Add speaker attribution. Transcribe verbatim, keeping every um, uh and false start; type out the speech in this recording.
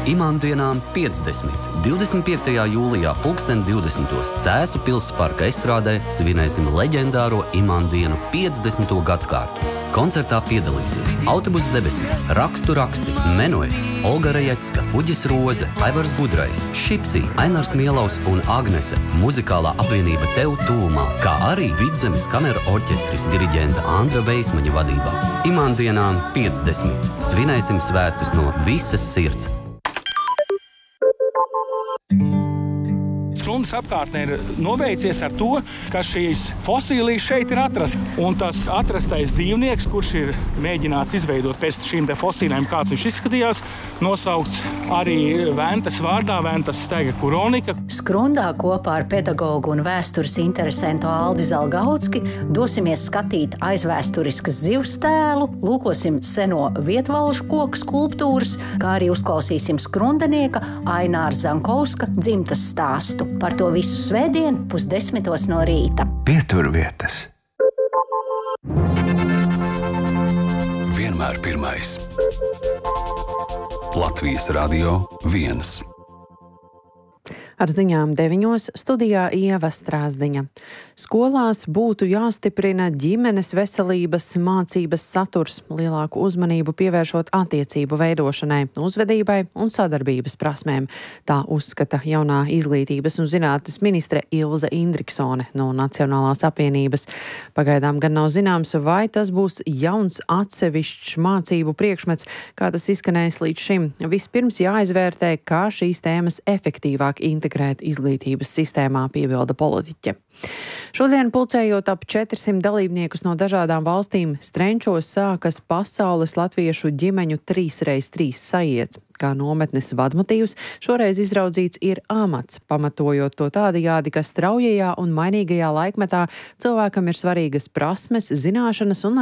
Speaker 1: Imantdienām piecdesmit. divdesmit piektajā jūlijā pulksten divdesmitos Cēsu pils parka estrādē svinēsim leģendāro Imantdienu piecdesmito gadskārtu. Koncertā piedalīsies Autobuss debesīs, Rakstu raksti, Menuets, Olga Rejecka, Uģis Roze, Aivars Gudrais, Šipsī, Ainars Mielaus un Agnese, muzikālā apvienība Tev tūmā, kā arī Vidzemes kameru orķestris diriģenta Andra Veismaņa vadībā. Imantdienām piecdesmit. Svinēsim svētkus no visas sirds.
Speaker 2: Skrundas apkārtnē ir noveicies ar to, ka šīs fosīlijas šeit ir atrastas. Un tas atrastais dzīvnieks, kurš ir mēģināts izveidot pēc šīm te fosīlēm, kāds viņš izskatījās, nosaukts arī Ventas vārdā, Ventas stega kuronika.
Speaker 3: Skrundā kopā ar pedagogu un vēstures interesentu Aldi Zalgautski dosimies skatīt aizvēsturiskas zivs tēlu, lūkosim seno vietvalžu koku skulptūras, kā arī uzklausīsim skrundanieka Aināra Zankovska dzimtas stāstu. Par to visu svētdien pusdesmitos no rīta.
Speaker 4: Pieturvietas.
Speaker 5: Vienmēr pirmais. Latvijas Radio viens.
Speaker 6: Ar ziņām deviņos studijā Ieva Strāzdiņa. Skolās būtu jāstiprina ģimenes veselības mācības saturs, lielāku uzmanību pievēršot attiecību veidošanai, uzvedībai un sadarbības prasmēm. Tā uzskata jaunā izglītības un zinātnes ministre Ilze Indriksone no Nacionālās apvienības. Pagaidām gan nav zināms, vai tas būs jauns atsevišķs mācību priekšmets, kā tas izskanējis līdz šim. Vispirms jāizvērtē, kā šīs tēmas efektīvāk integrēt integrēt izglītības sistēmā, piebilda politiķe. Šodien pulcējot ap četrsimt dalībniekus no dažādām valstīm, Strenčos sākas pasaules latviešu ģimeņu trīs reiz trīs sajiets. Kā nometnes vadmotīvs šoreiz izraudzīts ir amats, pamatojot to tādajādi, ka straujajā un mainīgajā laikmetā cilvēkam ir svarīgas prasmes, zināšanas un